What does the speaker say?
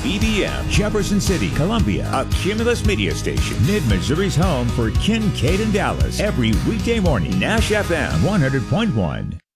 WBBM, Jefferson City, Columbia, a Cumulus media station. Mid-Missouri's home for Kincaid and Dallas. Every weekday morning, Nash FM 100.1.